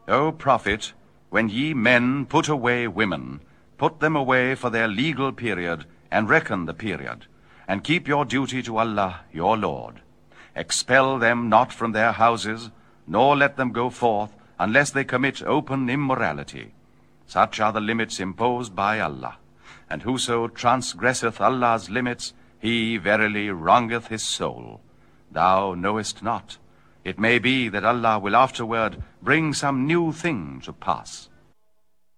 O prophet, when ye men put away women, put them away for their legal period, and reckon the period, and keep your duty to Allah your Lord. Expel them not from their houses, nor let them go forth, unless they commit open immorality. Such are the limits imposed by Allah, and whoso transgresseth Allah's limits, he verily wrongeth his soul. Thou knowest not. It may be that Allah will afterward bring some new thing to pass.